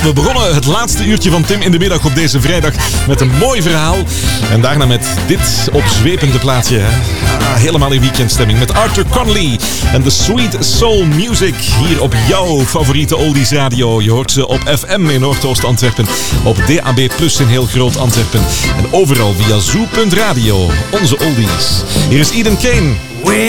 we begonnen het laatste uurtje van Tim in de middag op deze vrijdag met een mooi verhaal. En daarna met dit opzwepende plaatje. Helemaal in weekendstemming met Arthur Conley en The Sweet Soul Music hier op jouw favoriete Oldies Radio. Je hoort ze op FM in Noordoost Antwerpen, op DAB Plus in heel groot Antwerpen en overal via Zoo.radio. Onze Oldies. Hier is Eden Kane.